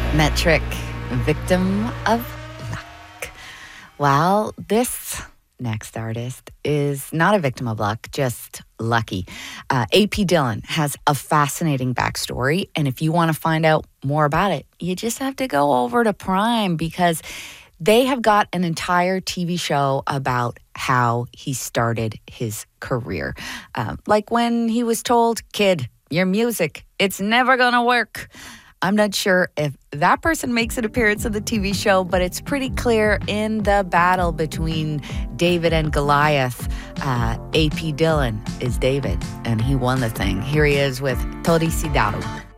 Metric, victim of luck. Well, this next artist is not a victim of luck, just lucky. AP Dillon has a fascinating backstory, and if you want to find out more about it, you just have to go over to Prime because they have got an entire TV show about how he started his career. Like when he was told, kid, your music, it's never going to work. I'm not sure if that person makes an appearance on the TV show, but it's pretty clear in the battle between David and Goliath, AP Dillon is David, and he won the thing. Here he is with Tori Sidaru.